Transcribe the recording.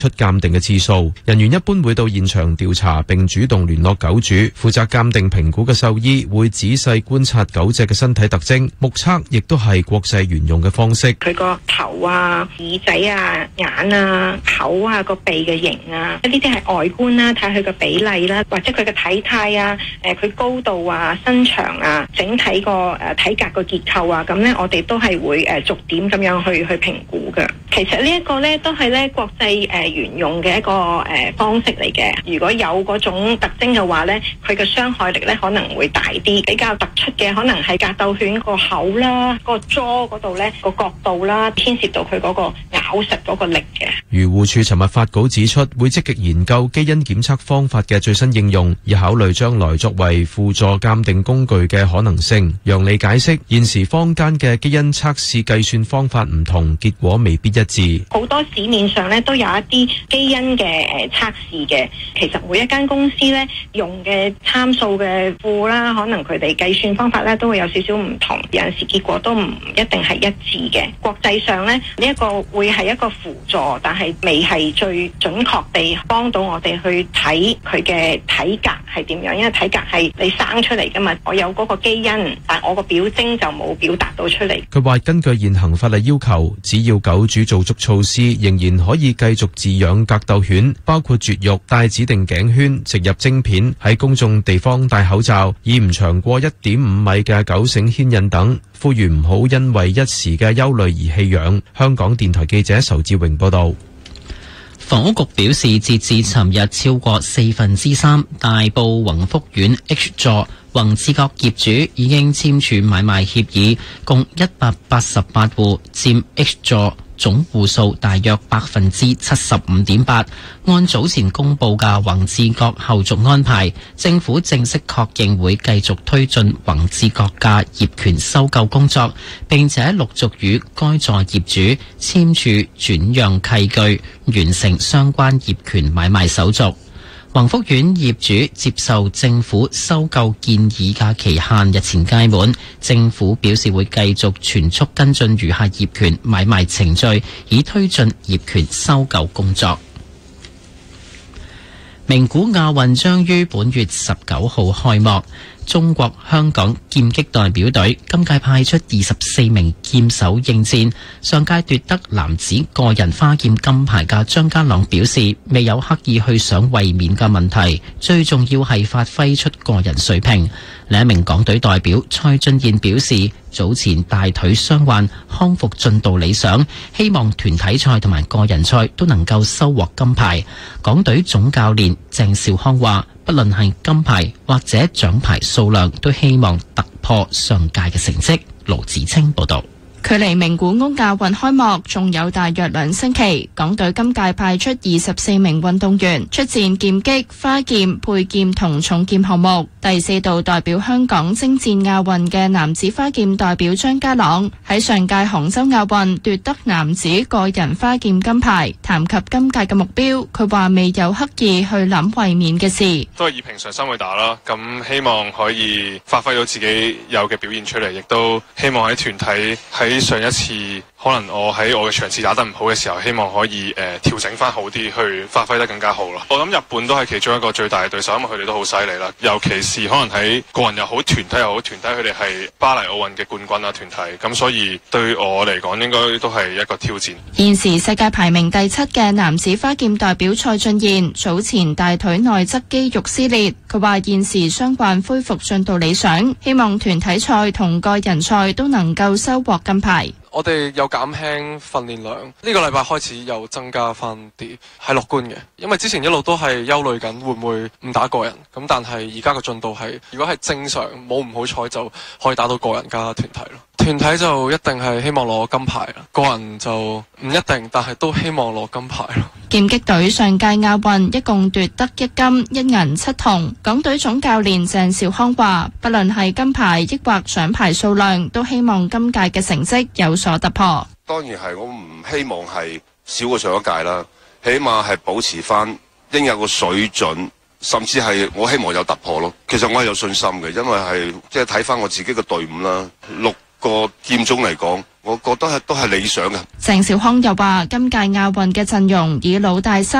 出鑑定嘅次數。人員一般會到現場調查並主動聯絡狗主。負責鑑定評估嘅獸醫會仔細觀察狗隻嘅身體特徵，目測亦都係國際沿用嘅方式。 佢個頭啊、耳仔啊、眼啊、口啊、個鼻嘅形啊，呢啲係外觀啦，睇佢個比例啦，或者佢嘅體態啊、佢高度啊、身長啊、整體個體格個結構啊，咁咧我哋都係會逐點咁樣去評估嘅。其實呢一個咧都係咧國際沿用嘅一個方式嚟嘅。如果有嗰種特徵嘅話咧，佢嘅傷害力咧可能會大啲。比較突出嘅可能係格鬥犬個口啦、個 jaw 嗰度咧個角度啦，牽涉到佢嗰個咬實嗰個力嘅。 漁護署尋日發稿指出，會積極研究基因檢測方法嘅最新應用，以考慮將來作為輔助鑑定工具嘅可能性。楊利解釋，現時坊間嘅基因測試計算方法唔同，結果未必一致。 好多市面上咧都有一啲基因嘅測試嘅，其實每一間公司咧用嘅參數嘅庫啦，可能佢哋計算方法咧都會有少少唔同，有陣時結果都唔一定係一致嘅。國際上咧呢一個會係一個輔助，但係未係最準確地幫到我哋去睇佢嘅體格係點樣，因為體格係你生出嚟噶嘛，我有嗰個基因，但我個表徵就冇表達到出嚟。 佢話根據現行法例要求，只要狗主做足措施，仍然可以繼續飼養格鬥犬，包括絕育、戴指定頸圈、植入晶片、喺公眾地方戴口罩、以唔長過1.5米嘅狗繩牽引等。呼籲唔好因為一時嘅憂慮而棄養。香港電台記者仇志榮報道。 房屋局表示，截至尋日，超過3/4大埔宏福苑 H 座宏志閣業主已經簽署買賣協議，共188戶，佔 H 座總戶數大約75.8%。按早前公布嘅宏志閣後續安排，政府正式確認會繼續推進宏志閣嘅業權收購工作，並且陸續與該座業主簽署轉讓契據，完成相關業權買賣手續。宏福苑業主接受政府收購建議嘅期限日前屆滿，政府表示會繼續全速跟進餘下業權買賣程序，以推進業權收購工作。名古亞運將於本月19號開幕。中國香港劍擊代表隊今屆派出24名劍手應戰。上屆奪得男子個人花劍金牌嘅張家朗表示，未有刻意去想衛冕嘅問題，最重要係發揮出個人水平。另一名港隊代表蔡俊彥表示，早前大腿傷患康復進度理想，希望團體賽同埋個人賽都能夠收穫金牌。港隊總教練鄭兆康話，不論係金牌或者獎牌數量，都希望突破上屆嘅成績。盧子清報道。 距離名古屋亞運開幕仲有大約2星期，港隊今屆派出24名運動員出戰劍擊、花劍、佩劍同重劍項目。第4度代表香港征戰亞運嘅男子花劍代表張家朗喺上屆杭州亞運奪得男子個人花劍金牌。談及今屆嘅目標，佢話未有刻意去諗衛冕嘅事， 都係以平常心去打啦。咁希望可以發揮到自己有嘅表現出嚟，亦都希望喺團體喺上一次可能我喺我嘅場次打得唔好嘅時候，希望可以調整翻好啲，去發揮得更加好咯。我諗日本都係其中一個最大嘅對手，因為佢哋都好犀利啦。尤其是可能喺個人又好，團體又好，團體佢哋係巴黎奧運嘅冠軍啦，團體咁，所以對我嚟講應該都係一個挑戰。 現時世界排名第7嘅男子花劍代表蔡俊彥早前大腿內側肌肉撕裂，佢話現時傷患恢復進度理想，希望團體賽同個人賽都能夠收穫金牌。 我哋有減輕訓練量，呢個禮拜開始又增加翻啲，係樂觀嘅。因為之前一路都係憂慮緊會唔會唔打個人，咁但係而家個進度係，如果係正常冇唔好彩就可以打到個人加團體咯。團體就一定係希望攞金牌啦，個人就唔一定，但係都希望攞金牌咯。 劍擊隊上屆亞運一共奪得1金1銀7銅，港隊總教練鄭兆康話，不論係金牌抑或獎牌數量，都希望今屆嘅成績有所突破。 當然係，我唔希望係少過上一屆啦，起碼係保持翻應有個水準，甚至係我希望有突破咯。其實我係有信心嘅，因為係即係睇翻我自己嘅隊伍啦，6 個劍種嚟講，我覺得都係理想嘅。 鄭兆康又話：今屆亞運嘅陣容以老大